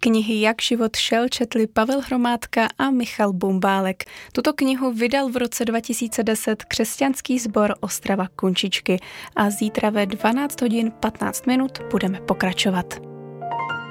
Knihy Jak život šel četli Pavel Hromádka a Michal Bumbálek. Tuto knihu vydal v roce 2010 křesťanský sbor Ostrava Kunčičky a zítra ve 12 hodin 15 minut budeme pokračovat.